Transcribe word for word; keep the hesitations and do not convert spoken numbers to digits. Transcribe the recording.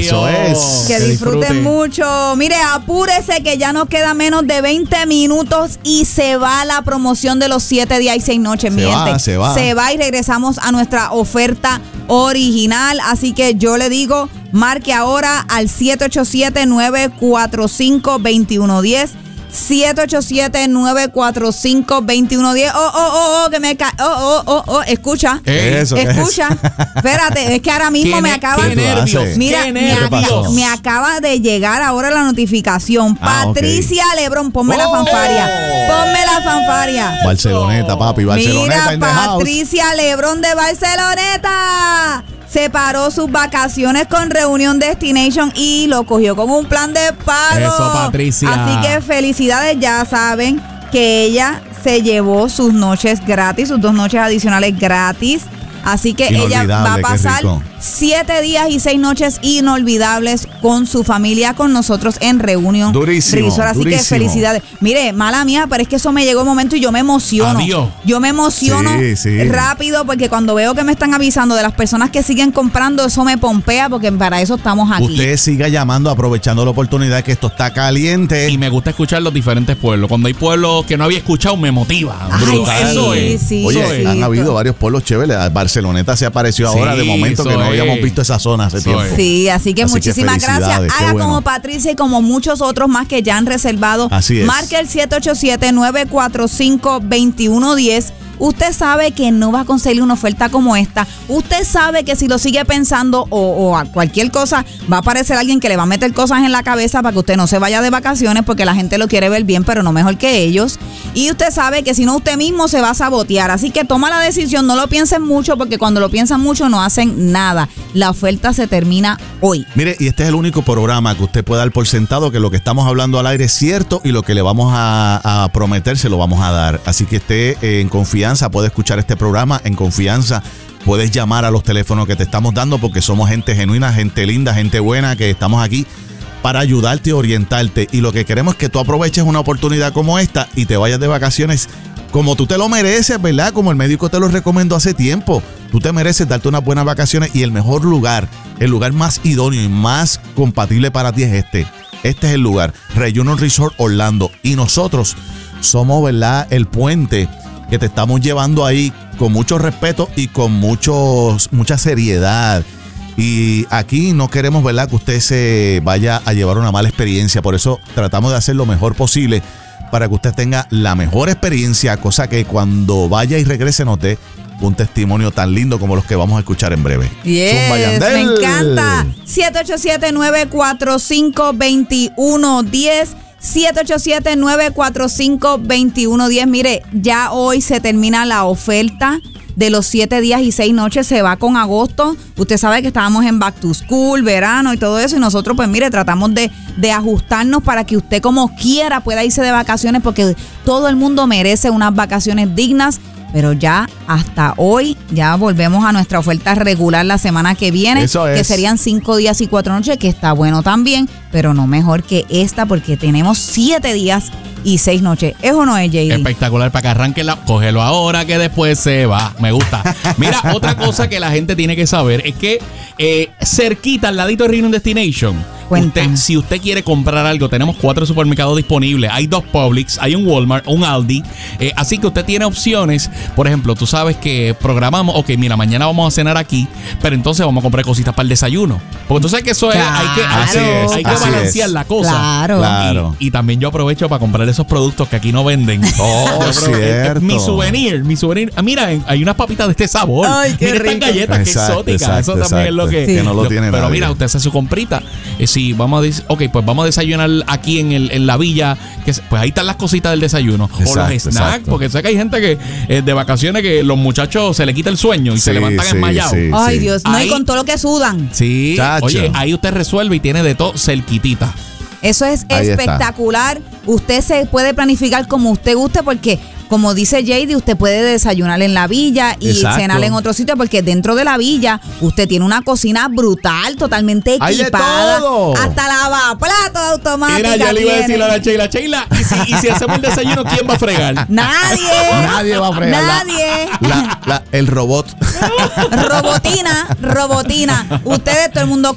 Eso es. Que, que disfruten disfrute. mucho. Mire, apúrese que ya nos queda menos de veinte minutos y se va la promoción de los siete días y seis noches. Se va, gente. se va. Se va y regresamos a nuestra oferta original. Así que yo le digo, marque ahora al siete ocho siete, nueve cuatro cinco, dos uno uno cero. siete ocho siete, nueve cuatro cinco, dos uno uno cero. Oh, oh, oh, oh, que me cae. Oh, oh, oh, oh, escucha. Eso, escucha. Espérate, es que ahora mismo me acaba de nervios. Mira, me, nervios? me acaba de llegar ahora la notificación. Ah, Patricia okay. Lebrón, ponme oh. la fanfaria. Ponme la fanfaria. Barceloneta, papi, Barceloneta. Mira, Patricia Lebrón de Barceloneta. Separó sus vacaciones con Reunión Destination y lo cogió con un plan de pago. Eso, Patricia. Así que felicidades, ya saben que ella se llevó sus noches gratis, sus dos noches adicionales gratis. Así que ella va a pasar siete días y seis noches inolvidables con su familia, con nosotros en Reunión Durísimo, Resort. Así durísimo. que felicidades. Mire, mala mía, pero es que eso me llegó un momento y yo me emociono. Adiós. Yo me emociono sí, sí. rápido porque cuando veo que me están avisando de las personas que siguen comprando, eso me pompea porque para eso estamos aquí. Usted siga llamando, aprovechando la oportunidad que esto está caliente. Y me gusta escuchar los diferentes pueblos. Cuando hay pueblos que no había escuchado, me motiva. Ay, eso sí, es. Sí, Oye, sí, han sí. habido varios pueblos chéveres. Barceloneta se apareció Sí, ahora de momento que no es. habíamos visto esa zona hace Eso tiempo. es. Sí, así que Así muchísimas que gracias. felicidades, Haga qué bueno. como Patricia y como muchos otros más que ya han reservado. Así es. Marque el siete ocho siete, nueve cuatro cinco, dos uno uno cero. Usted sabe que no va a conseguir una oferta como esta. Usted sabe que si lo sigue pensando o, o a cualquier cosa, va a aparecer alguien que le va a meter cosas en la cabeza para que usted no se vaya de vacaciones porque la gente lo quiere ver bien, pero no mejor que ellos. Y usted sabe que si no, usted mismo se va a sabotear. Así que toma la decisión, no lo piensen mucho porque cuando lo piensan mucho no hacen nada. La oferta se termina hoy. Mire, y este es el único programa que usted puede dar por sentado que lo que estamos hablando al aire es cierto y lo que le vamos a, a prometer se lo vamos a dar. Así que esté eh, en confianza, puede escuchar este programa en confianza. Puedes llamar a los teléfonos que te estamos dando porque somos gente genuina, gente linda, gente buena que estamos aquí para ayudarte y orientarte. Y lo que queremos es que tú aproveches una oportunidad como esta y te vayas de vacaciones como tú te lo mereces, ¿verdad? Como el médico te lo recomendó hace tiempo. Tú te mereces darte unas buenas vacaciones y el mejor lugar, el lugar más idóneo y más compatible para ti es este. Este es el lugar, Reunion Resort Orlando. Y nosotros somos, ¿verdad?, el puente que te estamos llevando ahí con mucho respeto y con muchos, mucha seriedad. Y aquí no queremos, ¿verdad?, que usted se vaya a llevar una mala experiencia. Por eso tratamos de hacer lo mejor posible para que usted tenga la mejor experiencia, cosa que cuando vaya y regrese nos dé un testimonio tan lindo como los que vamos a escuchar en breve. Yes, me encanta. siete ocho siete, nueve cuatro cinco, dos uno uno cero. siete ocho siete, nueve cuatro cinco, dos uno uno cero. Mire, ya hoy se termina la oferta de los siete días y seis noches, se va con agosto. Usted sabe que estábamos en back to school, verano y todo eso, y nosotros pues mire, tratamos de, de ajustarnos para que usted como quiera pueda irse de vacaciones, porque todo el mundo merece unas vacaciones dignas. Pero ya hasta hoy, ya volvemos a nuestra oferta regular la semana que viene, Eso es. que serían cinco días y cuatro noches, que está bueno también, pero no mejor que esta, porque tenemos siete días y seis noches. ¿Eso no es, J D? Espectacular, para que arranque la... Cógelo ahora que después se va. Me gusta. Mira, otra cosa que la gente tiene que saber es que eh, cerquita, al ladito de Reunion Destination, usted, si usted quiere comprar algo, tenemos cuatro supermercados disponibles. Hay dos Publix, hay un Walmart, un Aldi. Eh, así que usted tiene opciones. Por ejemplo, tú sabes que programamos, ok, mira, mañana vamos a cenar aquí, pero entonces vamos a comprar cositas para el desayuno. Porque tú sabes que eso es, claro, hay que, hay que, hay que balancear es. la cosa. Claro. Claro. Y, y también yo aprovecho para comprar esos productos que aquí no venden. Oh, Yo creo que, cierto. Mi souvenir, mi souvenir. Ah, mira, hay unas papitas de este sabor. Ay, qué mira rico. estas galletas, qué Exacto, exóticas. exacto, Eso también exacto. es lo que, Sí. Que no lo yo- tiene Pero nadie. mira, usted hace su comprita. Eh, si vamos a decir, ok, pues vamos a desayunar aquí en, el, en la villa. Que, se- pues ahí están las cositas del desayuno. Exacto, o los snacks. exacto. Porque sé que hay gente que eh, de vacaciones que los muchachos se le quita el sueño y se Sí, levantan sí, enmayados. sí. Ay, Dios, no, y Ahí- con todo lo que sudan. Sí, Chacho. oye, ahí usted resuelve y tiene de todo cerquitita. Eso es Ahí está. espectacular. Usted se puede planificar como usted guste, porque como dice J D, usted puede desayunar en la villa y Exacto. cenar en otro sitio, porque dentro de la villa usted tiene una cocina brutal, totalmente ¡Hay de equipada. todo! Hasta lavaplatos automática. Mira, yo le iba a tiene. decir a la Sheila, Sheila, y si, y si hacemos el desayuno, ¿quién va a fregar? Nadie. Nadie va a fregar. la- Nadie. la- la- el robot. Robotina, robotina. Ustedes, todo el mundo